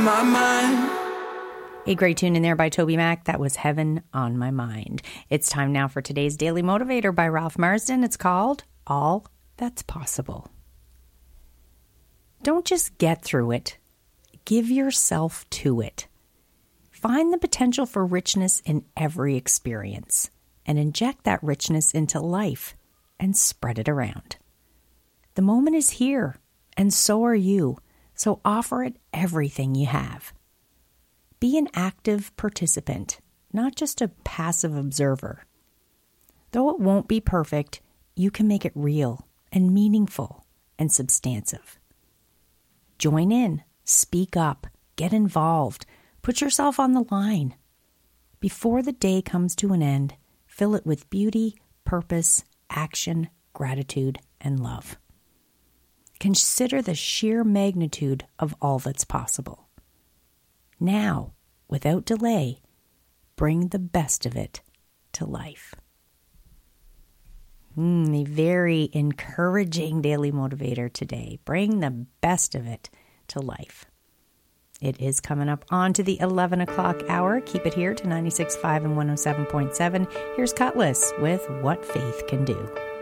on my mind. A great tune in there by Toby Mac. That was Heaven on My Mind. It's time now for today's Daily Motivator by Ralph Marsden. It's called All That's Possible. Don't just get through it. Give yourself to it. Find the potential for richness in every experience and inject that richness into life and spread it around. The moment is here, and so are you, so offer it everything you have. Be an active participant, not just a passive observer. Though it won't be perfect, you can make it real and meaningful and substantive. Join in, speak up, get involved, put yourself on the line. Before the day comes to an end, fill it with beauty, purpose, action, gratitude, and love. Consider the sheer magnitude of all that's possible. Now, without delay, bring the best of it to life. A very encouraging daily motivator today. Bring the best of it to life. It is coming up on to the 11 o'clock hour. Keep it here to 96.5 and 107.7. Here's Cutlass with What Faith Can Do.